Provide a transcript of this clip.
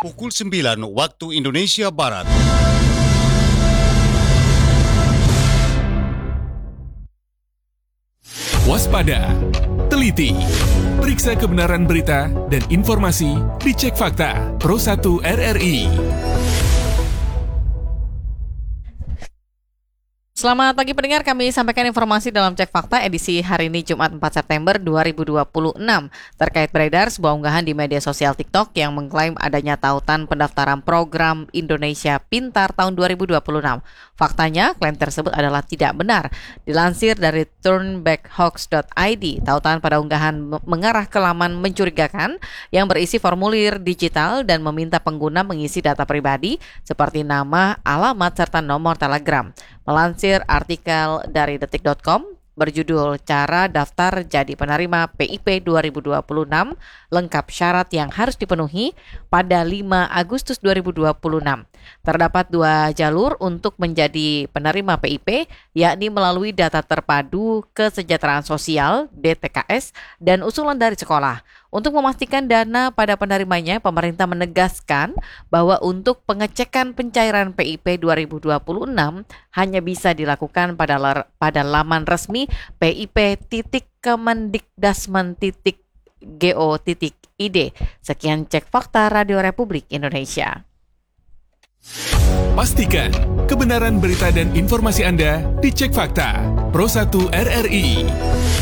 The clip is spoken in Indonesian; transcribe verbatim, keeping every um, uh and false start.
Pukul sembilan waktu Indonesia Barat. Waspada, teliti, periksa kebenaran berita dan informasi di Cek Fakta Pro satu R R I. Selamat pagi pendengar, kami sampaikan informasi dalam Cek Fakta edisi hari ini Jumat empat September dua ribu dua puluh enam terkait beredar sebuah unggahan di media sosial TikTok yang mengklaim adanya tautan pendaftaran program Indonesia Pintar tahun dua ribu dua puluh enam. Faktanya, klaim tersebut adalah tidak benar. Dilansir dari turnbackhoax dot I D, tautan pada unggahan mengarah ke laman mencurigakan yang berisi formulir digital dan meminta pengguna mengisi data pribadi seperti nama, alamat, serta nomor telegram. Melansir artikel dari detik dot com berjudul Cara Daftar Jadi Penerima P I P dua ribu dua puluh enam, lengkap syarat yang harus dipenuhi pada lima Agustus dua ribu dua puluh enam. Terdapat dua jalur untuk menjadi penerima P I P, yakni melalui data terpadu kesejahteraan sosial D T K S dan usulan dari sekolah. Untuk memastikan dana pada penerimanya, pemerintah menegaskan bahwa untuk pengecekan pencairan P I P dua ribu dua puluh enam hanya bisa dilakukan pada lar- pada laman resmi P I P titik kemendikdasmen titik go titik id. Sekian Cek Fakta Radio Republik Indonesia. Pastikan kebenaran berita dan informasi Anda di Cek Fakta Pro satu R R I.